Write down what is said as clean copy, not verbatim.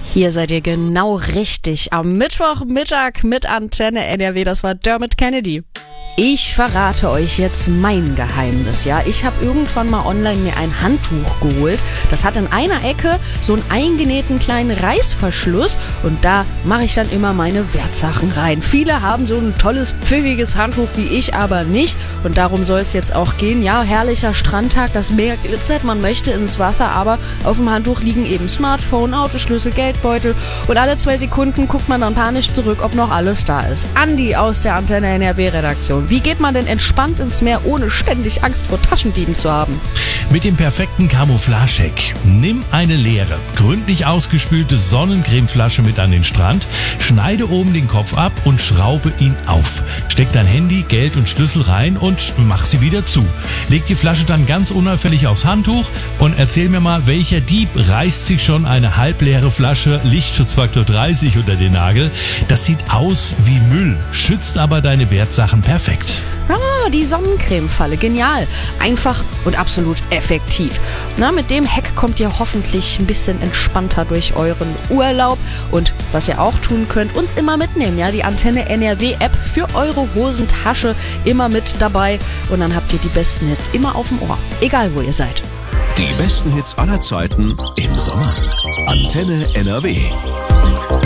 Hier seid ihr genau richtig. Am Mittwochmittag mit Antenne NRW, das war Dermot Kennedy. Ich verrate euch jetzt mein Geheimnis, ja. Ich habe irgendwann mal online mir ein Handtuch geholt. Das hat in einer Ecke so einen eingenähten kleinen Reißverschluss und da mache ich dann immer meine Wertsachen rein. Viele haben so ein tolles, pfiffiges Handtuch wie ich, aber nicht. Und darum soll es jetzt auch gehen. Ja, herrlicher Strandtag, das Meer glitzert, man möchte ins Wasser, aber auf dem Handtuch liegen eben Smartphone, Autoschlüssel, Geldbeutel und alle 2 Sekunden guckt man dann panisch zurück, ob noch alles da ist. Andi aus der Antenne NRW-Redaktion. Wie geht man denn entspannt ins Meer, ohne ständig Angst vor Taschendieben zu haben? Mit dem perfekten Camouflage-Hack. Nimm eine leere, gründlich ausgespülte Sonnencremeflasche mit an den Strand, schneide oben den Kopf ab und schraube ihn auf. Steck dein Handy, Geld und Schlüssel rein und mach sie wieder zu. Leg die Flasche dann ganz unauffällig aufs Handtuch und erzähl mir mal, welcher Dieb reißt sich schon eine halbleere Flasche Lichtschutzfaktor 30 unter den Nagel. Das sieht aus wie Müll, schützt aber deine Wertsachen perfekt. Ah, die Sonnencreme-Falle. Genial. Einfach und absolut effektiv. Na, mit dem Hack kommt ihr hoffentlich ein bisschen entspannter durch euren Urlaub. Und was ihr auch tun könnt, uns immer mitnehmen. Ja, die Antenne NRW-App für eure Hosentasche immer mit dabei. Und dann habt ihr die besten Hits immer auf dem Ohr. Egal, wo ihr seid. Die besten Hits aller Zeiten im Sommer. Antenne NRW.